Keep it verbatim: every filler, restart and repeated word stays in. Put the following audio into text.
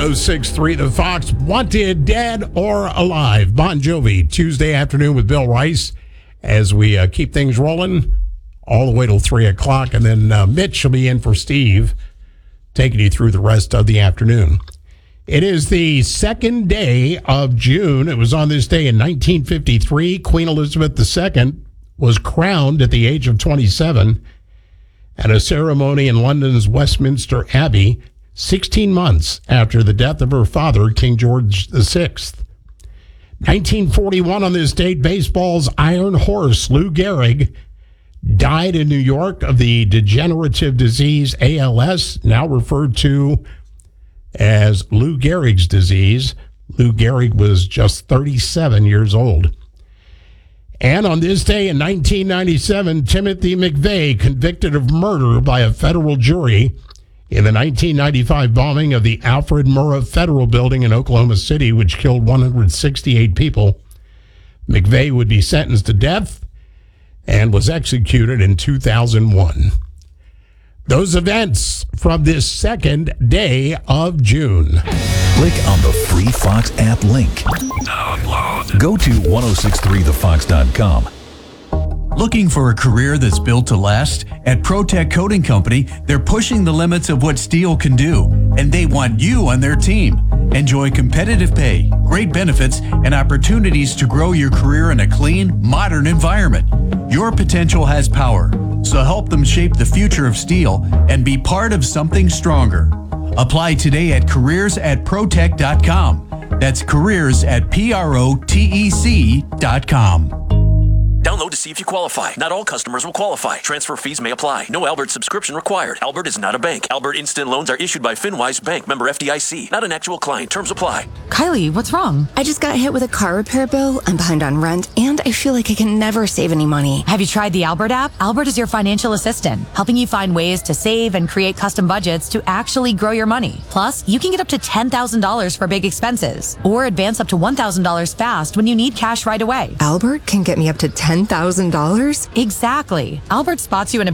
oh six point three The Fox, Wanted, Dead or Alive. Bon Jovi, Tuesday afternoon with Bill Rice as we uh, keep things rolling all the way till three o'clock. And then uh, Mitch will be in for Steve, taking you through the rest of the afternoon. It is the second day of June. It was on this day in nineteen fifty-three. Queen Elizabeth the Second was crowned at the age of twenty-seven at a ceremony in London's Westminster Abbey, sixteen months after the death of her father, King George the Sixth. nineteen forty-one, on this date, baseball's Iron Horse, Lou Gehrig, died in New York of the degenerative disease A L S, now referred to as Lou Gehrig's disease. Lou Gehrig was just thirty-seven years old. And on this day in nineteen ninety-seven, Timothy McVeigh, convicted of murder by a federal jury in the nineteen ninety-five bombing of the Alfred Murrah Federal Building in Oklahoma City, which killed one hundred sixty-eight people. McVeigh would be sentenced to death and was executed in two thousand one. Those events from this second day of June. Click on the free Fox app link. Download. Go to ten sixty-three the fox dot com. Looking for a career that's built to last? At ProTech Coating Company, they're pushing the limits of what steel can do, and they want you on their team. Enjoy competitive pay, great benefits, and opportunities to grow your career in a clean, modern environment. Your potential has power, so help them shape the future of steel and be part of something stronger. Apply today at careers at protech dot com. That's careers at P R O T E C dot com. Download to see if you qualify. Not all customers will qualify. Transfer fees may apply. No Albert subscription required. Albert is not a bank. Albert Instant Loans are issued by FinWise Bank, member F D I C. Not an actual client. Terms apply. Kylie, what's wrong? I just got hit with a car repair bill. I'm behind on rent, and I feel like I can never save any money. Have you tried the Albert app? Albert is your financial assistant, helping you find ways to save and create custom budgets to actually grow your money. Plus, you can get up to ten thousand dollars for big expenses, or advance up to one thousand dollars fast when you need cash right away. Albert can get me up to ten thousand dollars? Exactly. Albert spots you in a